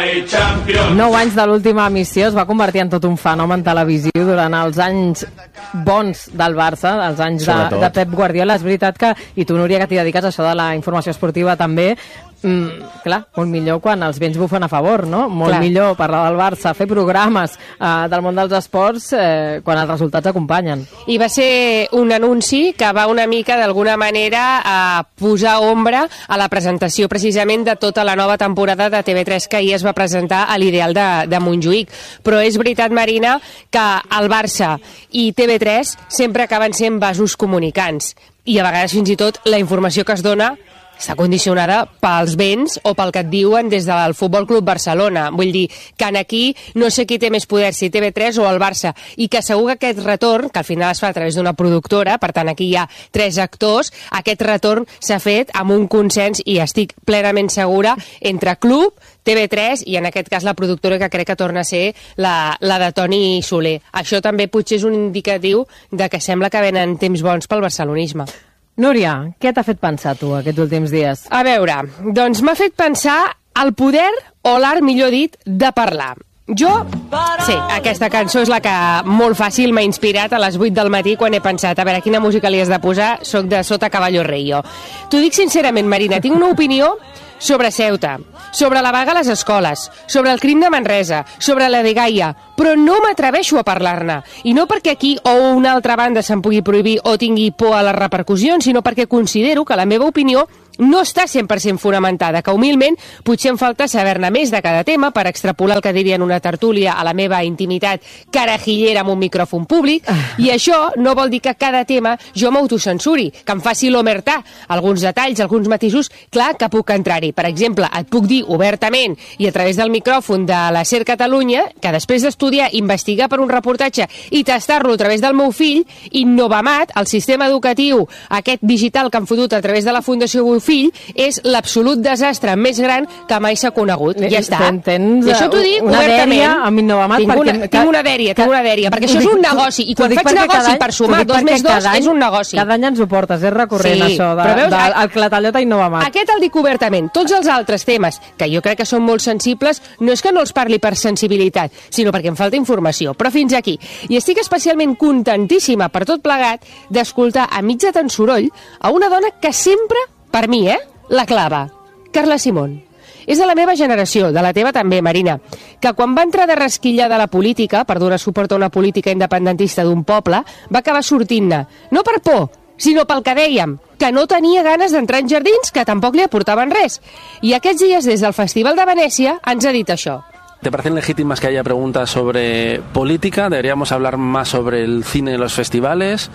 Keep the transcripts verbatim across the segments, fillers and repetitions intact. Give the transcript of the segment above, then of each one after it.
Nou anys de l'última emissió es va convertir en tot un fenomen televisiu durant els anys bons del Barça, els anys de, de Pep Guardiola. És veritat que, i tu, Núria, que t'hi dediques a això de la informació esportiva també, mm, clar, molt millor quan els vents bufen a favor, no? Molt clar. Millor parlar del Barça, fer programes eh, del món dels esports eh, quan els resultats acompanyen. I va ser un anunci que va una mica, d'alguna manera, a posar ombra a la presentació precisament de tota la nova temporada de T V tres que ahir es va presentar a l'Ideal de, de Montjuïc. Però és veritat, Marina, que el Barça i T V tres sempre acaben sent vasos comunicants i a vegades fins i tot la informació que es dona està condicionada pels vents o pel que et diuen des del Futbol Club Barcelona. Vull dir que aquí no sé qui té més poder, si T V tres o el Barça, i que segur que aquest retorn, que al final es fa a través d'una productora, per tant aquí hi ha tres actors, aquest retorn s'ha fet amb un consens, i estic plenament segura, entre club, T V tres i en aquest cas la productora, que crec que torna a ser la, la de Toni Soler. Això també potser és un indicatiu de que sembla que venen temps bons pel barcelonisme. Núria, què t'ha fet pensar tu aquests últims dies? A veure, doncs m'ha fet pensar el poder, o l'art, millor dit, de parlar. Jo, sí, aquesta cançó és la que molt fàcil m'ha inspirat a les vuit del matí quan he pensat, a veure, quina música li has de posar? Soc de Sota Caballo Rei, jo. T'ho dic sincerament, Marina, tinc una opinió sobre Ceuta, sobre la vaga a les escoles, sobre el crim de Manresa, sobre la de Gaia, però no m'atreveixo a parlar-ne. I no perquè aquí o una altra banda se'n pugui prohibir o tingui por a les repercussions, sinó perquè considero que la meva opinió no està cent per cent fonamentada, que humilment potser em falta saber-ne més de cada tema per extrapolar el que diria en una tertúlia a la meva intimitat carajillera amb un micròfon públic, i això no vol dir que cada tema jo m'autocensuri, que em faci l'omertà, alguns detalls, alguns matisos, clar que puc entrar-hi. Per exemple, et puc dir obertament i a través del micròfon de la SER Catalunya que després d'estudiar, investigar per un reportatge i tastar-lo a través del meu fill, Innovamat, el sistema educatiu aquest digital que han fotut a través de la Fundació Fill, és l'absolut desastre més gran que mai s'ha conegut. Ja està. Tens I això t'ho dic una obertament. dèria amb Innovamat. Tinc una, tinc una dèria, tinc una dèria, perquè això és un negoci, i quan faig negoci per sumar dos més dos és un negoci. Cada any ens ho portes, és recurrent Sí, això, de, però veus, de, el clatallot a Innovamat. Aquest el dic obertament. Tots els altres temes, que jo crec que són molt sensibles, no és que no els parli per sensibilitat, sinó perquè em falta informació. Però fins aquí. I estic especialment contentíssima per tot plegat d'escoltar a mig de tant soroll a una dona que sempre, per mi, eh, la clava, Carla Simón. És de la meva generació, de la teva també, Marina, que quan va entrar de rasquillada a la política, per donar suport a una política independentista d'un poble, va acabar sortint-ne, no per por, sinó pel que dèiem, que no tenia ganes d'entrar en jardins que tampoc li aportaven res. I aquests dies, des del Festival de Venècia, ens ha dit això. ¿Te parecen legítimas que haya preguntas sobre política? ¿Deberíamos hablar más sobre el cine y los festivales?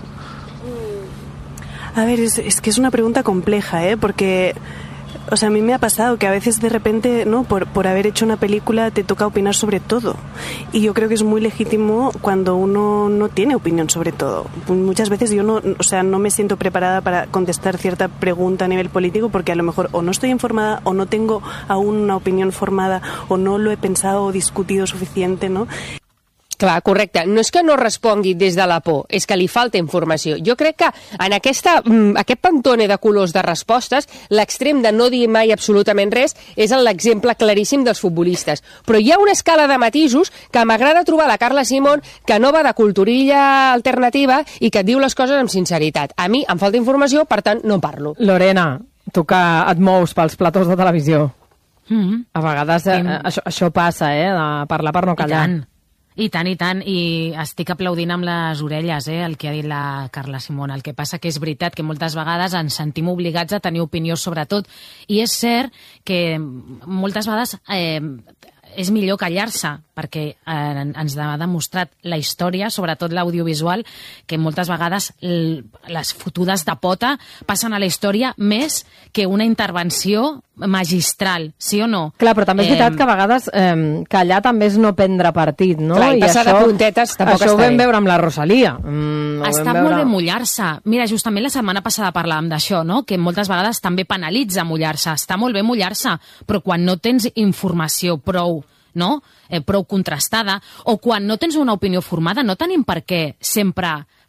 A ver, es, es que es una pregunta compleja, ¿eh? Porque, o sea, a mí me ha pasado que a veces de repente, ¿no? Por, por haber hecho una película te toca opinar sobre todo. Y yo creo que es muy legítimo cuando uno no tiene opinión sobre todo. Muchas veces yo no, o sea, no me siento preparada para contestar cierta pregunta a nivel político porque a lo mejor o no estoy informada o no tengo aún una opinión formada o no lo he pensado o discutido suficiente, ¿no? Clar, correcte. No és que no respongui des de la por, és que li falta informació. Jo crec que en aquesta, aquest pantone de colors de respostes, l'extrem de no dir mai absolutament res és l'exemple claríssim dels futbolistes. Però hi ha una escala de matisos que m'agrada trobar la Carla Simón, que no va de culturilla alternativa i que et diu les coses amb sinceritat. A mi em falta informació, per tant, no parlo. Lorena, tu que et mous pels platós de televisió, Mm-hmm. a vegades eh, això, això passa, eh, de parlar per no callar. I tant. I tant, i tant, i estic aplaudint amb les orelles eh, el que ha dit la Carla Simón. El que passa que és veritat que moltes vegades ens sentim obligats a tenir opinió sobre tot, i és cert que moltes vegades eh, és millor callar-se, perquè eh, ens ha demostrat la història, sobretot l'audiovisual, que moltes vegades les fotudes de pota passen a la història més que una intervenció magistral, sí o no? Clar, però també és veritat eh... que a vegades eh, callar també és no prendre partit, no? Clar, i passar això, de puntetes tampoc això està ho vam bé. veure amb la Rosalia. Mm, Està veure... molt bé mullar-se. Mira, justament la setmana passada parlàvem d'això, no? Que moltes vegades també penalitza mullar-se. Està molt bé mullar-se, però quan no tens informació prou, no? Eh, prou contrastada, o quan no tens una opinió formada, no tenim per què sempre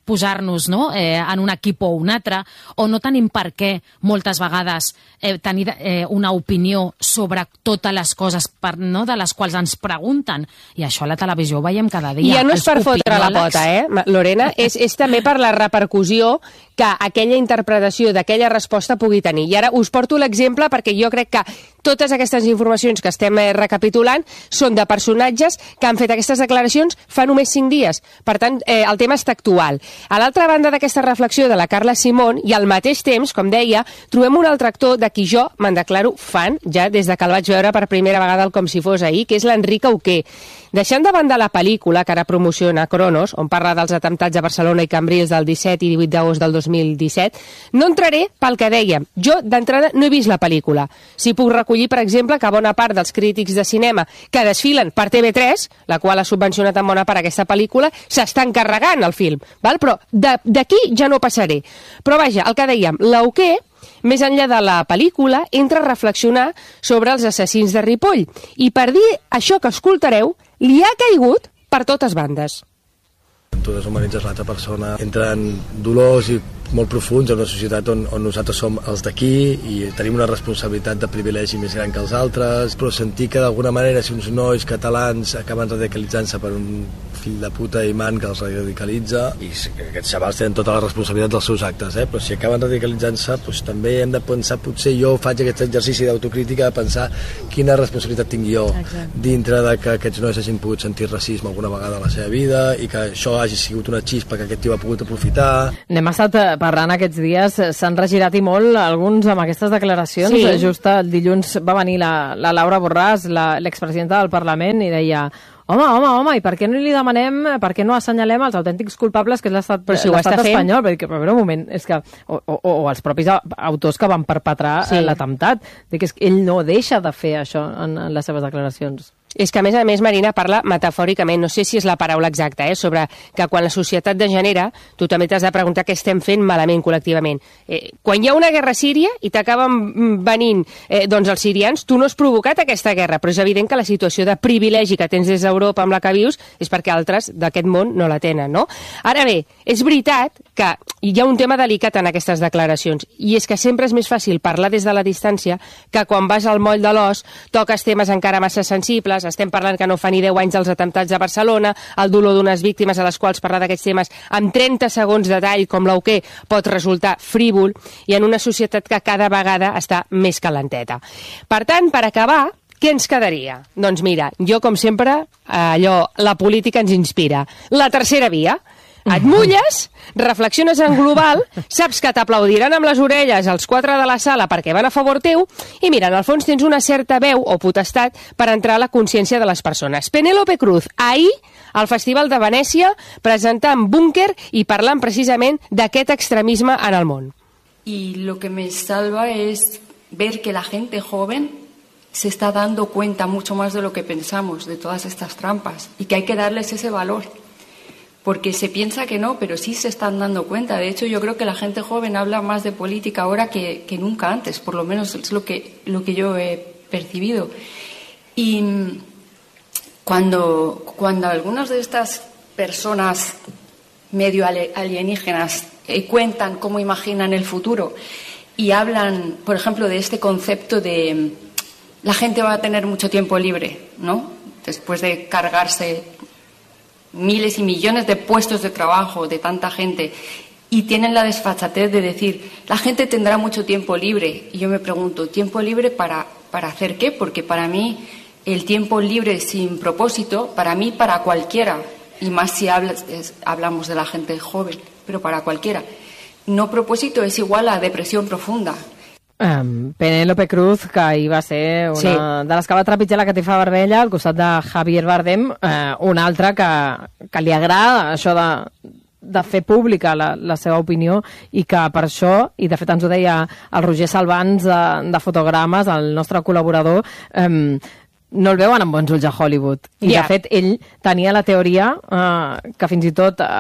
posar-nos, no?, eh, en un equip o un altre, o no tenim per què moltes vegades eh, tenir eh, una opinió sobre totes les coses per, no?, de les quals ens pregunten. I això a la televisió ho veiem cada dia. I ja no és per fotre la pota, eh, Lorena? És, és també per la repercussió que aquella interpretació d'aquella resposta pugui tenir. I ara us porto l'exemple perquè jo crec que totes aquestes informacions que estem eh, recapitulant són de personatges que han fet aquestes declaracions fa només cinc dies. Per tant, eh, el tema està actual. A l'altra banda d'aquesta reflexió de la Carla Simón, i al mateix temps, com deia, trobem un altre actor de qui jo me'n declaro fan, ja des de que el vaig veure per primera vegada el Com si fos ahir, que és l'Enric Auqué. Deixant de banda la pel·lícula que ara promociona Cronos, on parla dels atemptats a Barcelona i Cambrils del disset i divuit d'agost del dos mil disset, no entraré pel que dèiem. Jo, d'entrada, no he vist la pel·lícula. Si puc recollir, per exemple, que bona part dels crítics de cinema que desfilen per T V tres, la qual ha subvencionat en bona part aquesta pel·lícula, s'estan carregant el film. Val? Però d'aquí ja no passaré. Però vaja, el que dèiem, l'Auqué, més enllà de la pel·lícula, entra a reflexionar sobre els assassins de Ripoll. I per dir això que escoltareu, li ha caigut per totes bandes. Tu deshumanitzes l'altra persona, entren dolors i molt profuns en una societat on, on nosaltres som els d'aquí i tenim una responsabilitat de privilegi més gran que els altres, però sentir que d'alguna manera si uns nois catalans acaben radicalitzant-se per un fill de puta imant que els radicalitza, i aquests xavals tenen tota la responsabilitat dels seus actes, eh? Però si acaben radicalitzant-se, doncs també hem de pensar, potser jo faig aquest exercici d'autocrítica de pensar quina responsabilitat tinc jo Exacte. Dintre de que aquests nois hagin pogut sentir racisme alguna vegada a la seva vida i que això hagi sigut una xispa que aquest tio ha pogut aprofitar. N'hem estat parlant aquests dies, s'han regirat i molt alguns amb aquestes declaracions. Sí. Just el dilluns va venir la, la Laura Borràs, l'expresidenta del Parlament, i deia home, home, home, i per què no li demanem, per què no assenyalem els autèntics culpables que és l'estat si espanyol? Perquè, però, un moment, és que, o, o, o els propis autors que van perpetrar sí. l'atemptat, que és que ell no deixa de fer això en, en les seves declaracions. És que, a més a més, Marina parla metafòricament, no sé si és la paraula exacta, eh, sobre que quan la societat degenera, tu també t'has de preguntar què estem fent malament col·lectivament. Eh, quan hi ha una guerra a Síria i t'acaben venint eh, doncs els sirians, tu no has provocat aquesta guerra, però és evident que la situació de privilegi que tens des d'Europa amb la que vius és perquè altres d'aquest món no la tenen, no? Ara bé, és veritat que hi ha un tema delicat en aquestes declaracions, i és que sempre és més fàcil parlar des de la distància que quan vas al moll de l'os toques temes encara massa sensibles. Estem parlant que no fa ni deu anys dels atemptats a Barcelona, el dolor d'unes víctimes a les quals parlar d'aquests temes amb trenta segons de tall, com l'Auqué, pot resultar frívol, i en una societat que cada vegada està més calenteta. Per tant, per acabar, què ens quedaria? Doncs mira, jo, com sempre, allò, la política ens inspira. La tercera via. Et mulles, reflexiones en global, saps que t'aplaudiran amb les orelles els quatre de la sala perquè van a favor teu, i mira, en el fons tens una certa veu o potestat per entrar a la consciència de les persones. Penélope Cruz, ahir, al Festival de Venècia, presentant Búnquer i parlant precisament d'aquest extremisme en el món. Y lo que me salva es ver que la gente joven se está dando cuenta mucho más de lo que pensamos, de todas estas trampas, y que hay que darles ese valor. Porque se piensa que no, pero sí se están dando cuenta. De hecho, yo creo que la gente joven habla más de política ahora que, que nunca antes, por lo menos es lo que, lo que yo he percibido. Y cuando, cuando algunas de estas personas medio alienígenas eh, cuentan cómo imaginan el futuro y hablan, por ejemplo, de este concepto de la gente va a tener mucho tiempo libre, ¿no? Después de cargarse miles y millones de puestos de trabajo de tanta gente, y tienen la desfachatez de decir la gente tendrá mucho tiempo libre. Y yo me pregunto, ¿tiempo libre para, para hacer qué? Porque para mí el tiempo libre sin propósito, para mí, para cualquiera, y más si hablas, es, hablamos de la gente joven, pero para cualquiera, no propósito es igual a depresión profunda. Um, Penélope Cruz, que ahir va ser una sí. de les que va trepitjar la catifa vermella al costat de Javier Bardem, uh, una altra que, que li agrada això de, de fer pública la, la seva opinió, i que per això, i de fet ens ho deia el Roger Salvans de, de Fotogrames, el nostre col·laborador, um, no el veuen amb bons ulls a Hollywood. I yeah. de fet ell tenia la teoria uh, que fins i tot uh,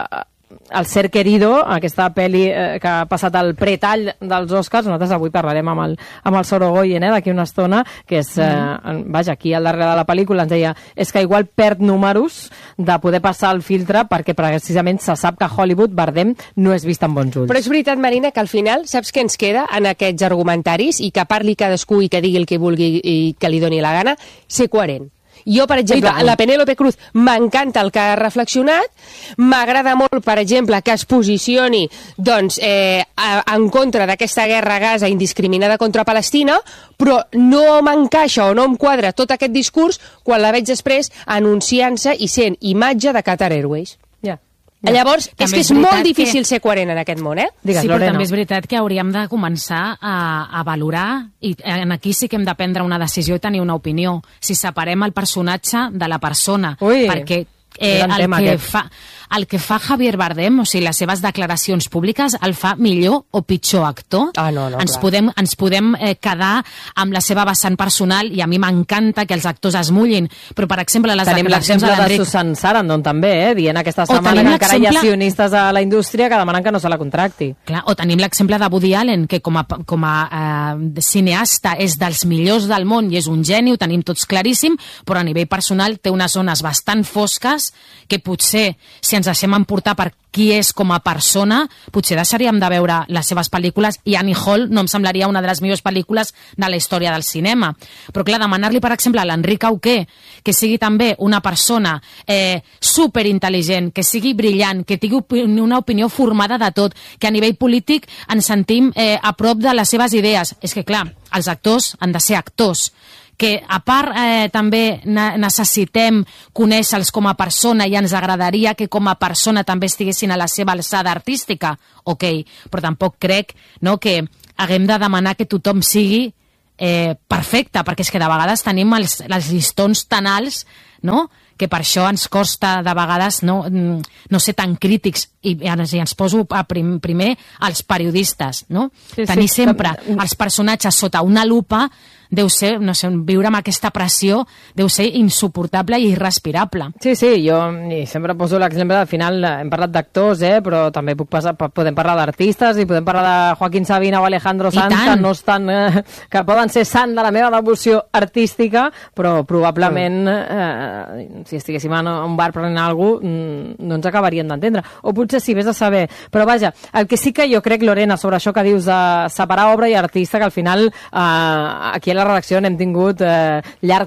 el Ser Querido, aquesta pel·li eh, que ha passat el pretall dels Oscars. Nosaltres avui parlarem amb el, amb el Sorogoyen, eh, d'aquí una estona, que és, eh, mm. vaja, aquí al darrere de la pel·lícula ens deia, és que igual perd números de poder passar el filtre perquè precisament se sap que Hollywood, Bardem, no és vist amb bons ulls. Però és veritat, Marina, que al final saps què ens queda en aquests argumentaris i que parli cadascú i que digui el que vulgui i que li doni la gana? Ser coherent. Jo, per exemple, la Penélope Cruz m'encanta el que ha reflexionat, m'agrada molt, per exemple, que es posicioni doncs, eh, en contra d'aquesta guerra a Gaza indiscriminada contra Palestina, però no m'encaixa o no em quadra tot aquest discurs quan la veig després anunciant-se i sent imatge de Qatar Airways. Ja. Ja. Llavors, també és que és, és molt difícil que... ser coherent en aquest món, eh? Digues, sí, però Lorena. També és veritat que hauríem de començar a, a valorar, i aquí sí que hem de prendre una decisió i tenir una opinió, si separem el personatge de la persona. Ui, perquè eh, el, que fa, el que fa Javier Bardem, o sigui, les seves declaracions públiques, el fa millor o pitjor actor. Ah, no, no, ens clar. podem, ens podem eh, quedar amb la seva vessant personal, i a mi m'encanta que els actors es mullin, però, per exemple, les tenim declaracions de l'exemple de Susan Sarandon, també, eh, dient aquesta setmana que encara hi ha sionistes a la indústria que demanen que no se la contracti. Clar, o tenim l'exemple de Woody Allen, que com a, com a eh, cineasta és dels millors del món i és un geni, ho tenim tots claríssim, però a nivell personal té unes zones bastant fosques que potser, si ens deixem emportar per qui és com a persona, potser deixaríem de veure les seves pel·lícules, i Annie Hall no em semblaria una de les millors pel·lícules de la història del cinema. Però clar, demanar-li, per exemple, a l'Enric Auqué, que sigui també una persona eh, superintel·ligent, que sigui brillant, que tingui una opinió formada de tot, que a nivell polític ens sentim eh, a prop de les seves idees. És que clar, els actors han de ser actors, que a part eh, també necessitem conèixer-los com a persona i ens agradaria que com a persona també estiguessin a la seva alçada artística, ok, però tampoc crec, no, que haguem de demanar que tothom sigui eh, perfecte, perquè és que de vegades tenim els, els llistons tan alts, no?, que per això ens costa de vegades no, no ser tan crítics, i ens, i ens poso a prim, primer als periodistes, no? Sí, tenir sí, sempre que... els personatges sota una lupa deu ser, no sé, viure amb aquesta pressió deu ser insuportable i irrespirable. Sí, sí, jo i sempre poso l'exemple, al final hem parlat d'actors, eh, però també puc passar, podem parlar d'artistes i podem parlar de Joaquín Sabina o Alejandro Sanz, que no estan, eh, que poden ser sant de la meva devoció artística, però probablement eh, si estiguéssim en un bar prenent alguna cosa, no ens acabaríem d'entendre. O potser sí, vés a saber. Però vaja, el que sí que jo crec, Lorena, sobre això que dius de separar obra i artista, que al final eh, aquí a la redacció n'hem tingut eh, llargs